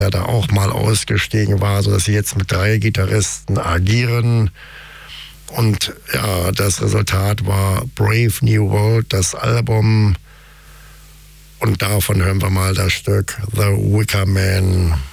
der da auch mal ausgestiegen war, sodass sie jetzt mit 3 Gitarristen agieren. Und ja, das Resultat war Brave New World, das Album. Und davon hören wir mal das Stück The Wicker Man.